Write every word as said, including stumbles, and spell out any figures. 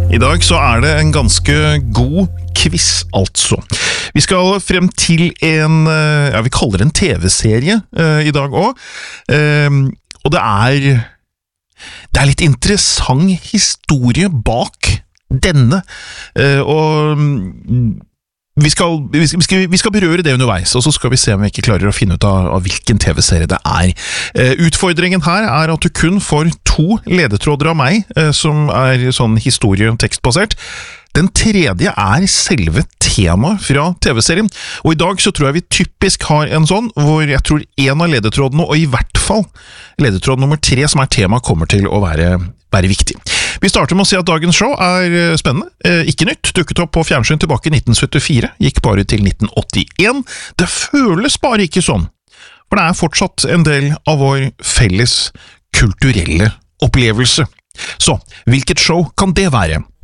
I dag så er det en ganske god quiz, altså. Vi skal frem til en, ja, vi kaller det en T V-serie uh, i dag også. Uh, og det er, det er litt interessant historie bak denne. Uh, og vi skal, vi, skal, vi skal berøre det underveis, og så skal vi se om vi ikke klarer å finne ut av, av hvilken T V-serie det er. Uh, utfordringen her er at du kun får to ledetråder av meg, uh, som er sånn historie- og tekstbasert. Den tredje er selve temaet fra T V-serien, og i dag så tror jeg vi typisk har en sånn, hvor jeg tror en av ledetrådene, og i hvert fall ledetråd nummer tre, som er tema, kommer til å være, være viktig. Vi starter med å si at dagens show er spennende, eh, ikke nytt, dukket opp på fjernsyn tilbake i nitten syttifire, gikk bare til nitten åttien. Det føles bare ikke sånn, for det er fortsatt en del av vår felles kulturelle opplevelse. Så, hvilket show kan det være?